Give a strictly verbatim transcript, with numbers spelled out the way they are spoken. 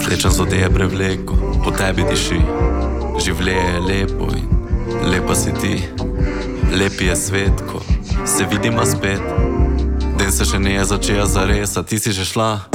Slečen so te je prevleko, po tebi diši. Življenje je lepo in lepa si ti. Lepi je svet, ko se vidimo spet. Den se še ne je začela zares, a ti si že šla.